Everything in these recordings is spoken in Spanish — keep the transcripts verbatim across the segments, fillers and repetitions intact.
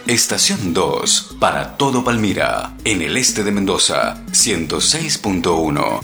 Estación dos, para todo Palmira, en el este de Mendoza, ciento seis punto uno.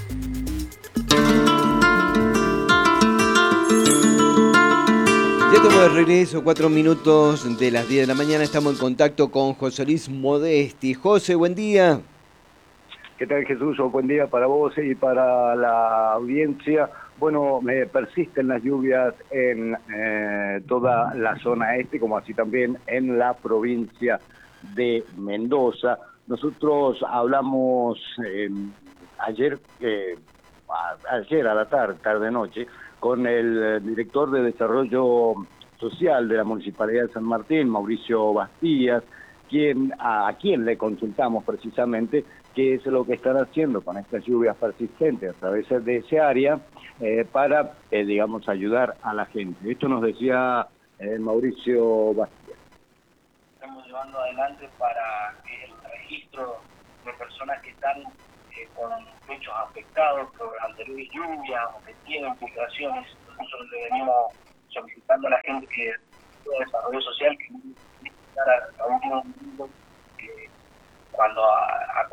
Ya estamos de regreso, cuatro minutos de las diez de la mañana. Estamos en contacto con José Luis Modesti. José, buen día. ¿Qué tal, Jesús? Buen día para vos y para la audiencia. Bueno, me persisten las lluvias en eh, toda la zona este, como así también en la provincia de Mendoza. Nosotros hablamos eh, ayer, eh, a, ayer a la tarde, tarde-noche, con el director de Desarrollo Social de la Municipalidad de San Martín, Mauricio Bastías, quien, a, a quien le consultamos precisamente qué es lo que están haciendo con estas lluvias persistentes a través de ese área eh, para, eh, digamos, ayudar a la gente. Esto nos decía eh, Mauricio Bastías. Estamos llevando adelante para que el registro de personas que están eh, con techos afectados por anteriores lluvias o que tienen filtraciones. Nosotros le venimos solicitando a la gente que de desarrollo social que a, a último minuto que cuando a, a,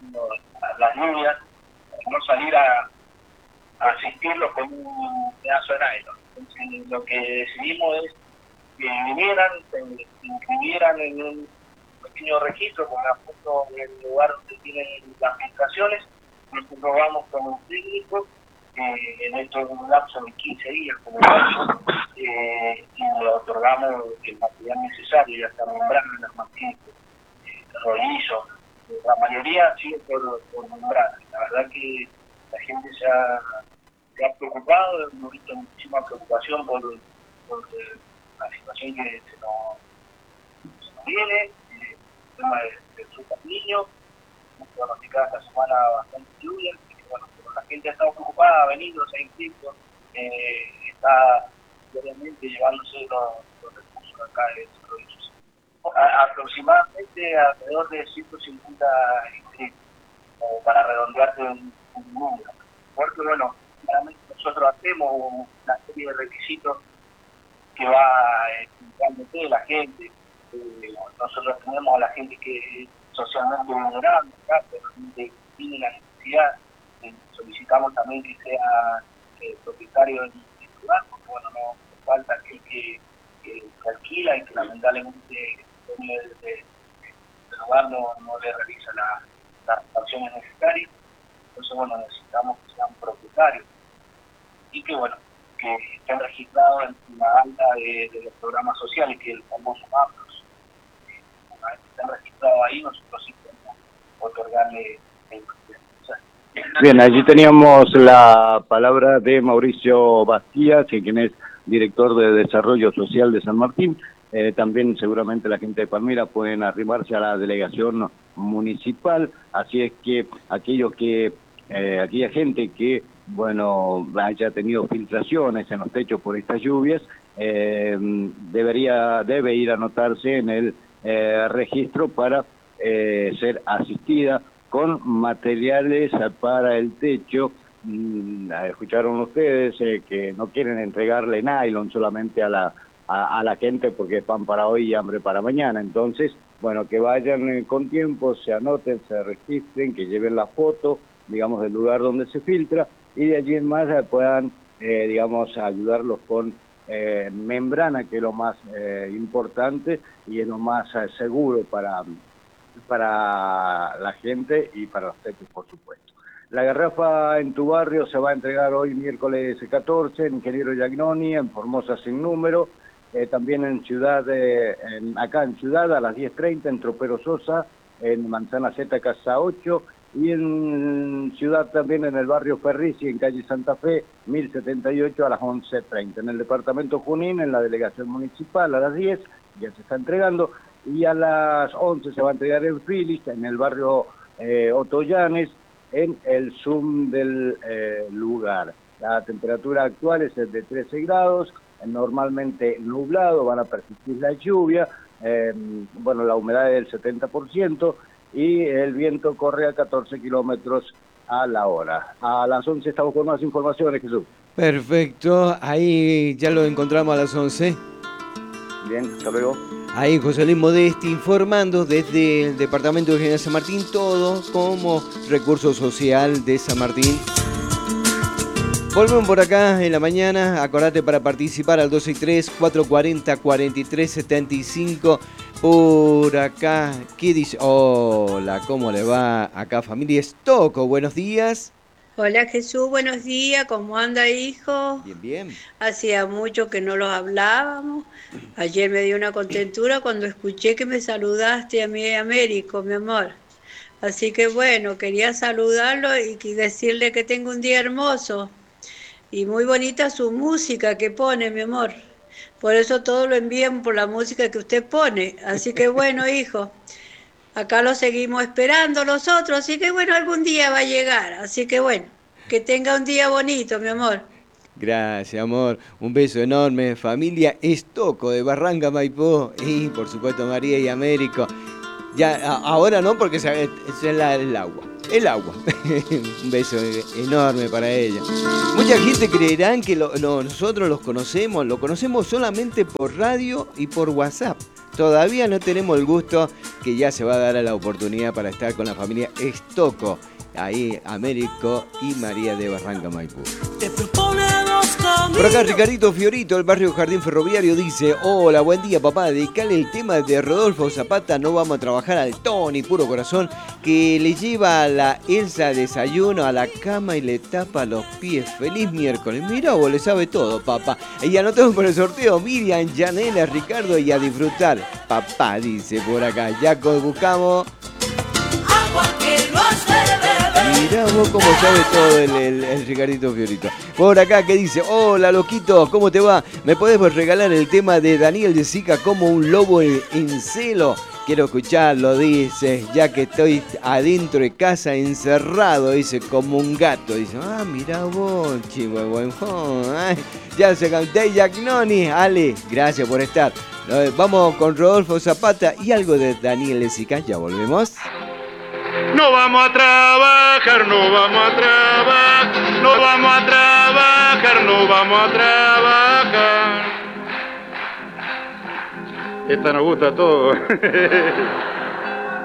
a las lluvias no salir a, a asistirlos con un pedazo de nylon. Entonces, lo que decidimos es que vinieran, se inscribieran en un pequeño registro con la foto en el lugar donde tienen las filtraciones. Nosotros vamos con un técnico eh, en esto en un lapso de quince días como máximo, eh, y le otorgamos el material necesario, ya sea membranas, las maquetas, eh, rollizo. La mayoría sigue por, por membranas. La verdad que la gente se ha, se ha preocupado, hemos visto muchísima preocupación por, por eh, la situación que se nos, se nos viene, eh, el tema de, de sus niños, hemos pronosticado esta semana bastante lluvia, y bueno, pero la gente ha estado preocupada, ha venido, se ha inscrito, eh, está diariamente llevándose los, los recursos acá de desarrollo social. A, aproximadamente alrededor de ciento cincuenta inscritos, como para redondearte un, un número. Porque bueno, claramente nosotros hacemos una serie de requisitos que va explicándote de la gente. Eh, nosotros tenemos a la gente que es socialmente vulnerable, acá, pero realmente tiene la necesidad. Eh, solicitamos también que sea eh, propietario del lugar, porque bueno, no, no falta aquel que, que, que alquila y que lamentablemente el dueño del de, de lugar no, no le realiza la, las acciones necesarias. Entonces bueno, necesitamos que sean propietarios y que bueno, que estén registrados en la alta de, de los programas sociales, que es el famoso MAPROS. Una vez que estén registrados ahí, nosotros sí podemos otorgarle el Bien, allí teníamos la palabra de Mauricio Bastías, quien es director de Desarrollo Social de San Martín. Eh, también seguramente la gente de Palmira pueden arrimarse a la delegación municipal, así es que aquellos que, eh, aquella gente que bueno, haya tenido filtraciones en los techos por estas lluvias, eh, debería, debe ir a anotarse en el eh, registro para eh, ser asistida con materiales para el techo. Mm, escucharon ustedes eh, que no quieren entregarle nylon solamente a la, a, a la gente porque es pan para hoy y hambre para mañana. Entonces, bueno, que vayan eh, con tiempo, se anoten, se registren, que lleven la foto, digamos, del lugar donde se filtra, y de allí en más eh, puedan, eh, digamos, ayudarlos con eh, membrana, que es lo más eh, importante y es lo más eh, seguro para, para la gente y para los techos, por supuesto. La garrafa en tu barrio se va a entregar hoy miércoles catorce en Ingeniero Giagnoni, en Formosa sin número, eh, también en Ciudad, eh, en, acá en Ciudad a las diez treinta, en Tropero Sosa, en Manzana Z, Casa ocho, y en Ciudad también en el barrio Ferrici, en calle Santa Fe, mil setenta y ocho a las once treinta. En el departamento Junín, en la delegación municipal, a las diez, ya se está entregando, y a las once se va a entregar en Phillips, en el barrio eh, Otoyanes, en el Zoom del eh, lugar. La temperatura actual es de trece grados, normalmente nublado, van a persistir la lluvia, eh, bueno, la humedad es del setenta por ciento, y el viento corre a catorce kilómetros a la hora. A las once estamos con más informaciones, Jesús. Perfecto, ahí ya lo encontramos a las once. Bien, hasta luego. Ahí José Luis Modesti informando desde el Departamento de General San Martín, todo como recurso social de San Martín. Volvemos por acá en la mañana. Acordate para participar al dos seis tres, cuatro cuatro cero, cuatro tres siete cinco. Por acá, ¿qué dice? Hola, ¿cómo le va? Acá familia Estoco, buenos días. Hola Jesús, buenos días, ¿cómo anda hijo? Bien, bien. Hacía mucho que no los hablábamos. Ayer me dio una contentura cuando escuché que me saludaste a mi Américo, mi amor. Así que bueno, quería saludarlo y decirle que tengo un día hermoso. Y muy bonita su música que pone, mi amor. Por eso todo lo envían por la música que usted pone. Así que bueno, hijo, acá lo seguimos esperando nosotros. Así que bueno, algún día va a llegar. Así que bueno, que tenga un día bonito, mi amor. Gracias, amor. Un beso enorme. Familia Estoco de Barranca Maipú. Y por supuesto María y Américo. Ya, a, ahora no, porque es, es el, el agua. El agua. Un beso enorme para ella. Mucha gente creerán que lo, lo, nosotros los conocemos, lo conocemos solamente por radio y por WhatsApp. Todavía no tenemos el gusto que ya se va a dar a la oportunidad para estar con la familia Estoco. Ahí, Américo y María de Barranca Maipú. Por acá Ricardito Fiorito, el barrio Jardín Ferroviario, dice: hola, buen día papá, dedicale el tema de Rodolfo Zapata, no vamos a trabajar al Tony, puro corazón, que le lleva a la Elsa desayuno a la cama y le tapa los pies. Feliz miércoles. Mira, vos le sabe todo, papá. Y anotamos por el sorteo Miriam, Janela, Ricardo y a disfrutar. Papá, dice por acá, ya buscamos. Agua que no hace beber. Mirá vos cómo sabe todo el, el, el Ricardito Fiorito. Por acá que dice: hola loquito, ¿cómo te va? ¿Me podés regalar el tema de Daniel de Sica, como un lobo en, en celo? Quiero escucharlo, dice, ya que estoy adentro de casa encerrado, dice, como un gato. Dice: ah, mirá vos, chihuahua. Ya se canté Jagnoni. Ale, gracias por estar. Vamos con Rodolfo Zapata y algo de Daniel de Sica, ya volvemos. No vamos a trabajar, no vamos a trabajar, no vamos a trabajar, no vamos a trabajar. Esta nos gusta a todos.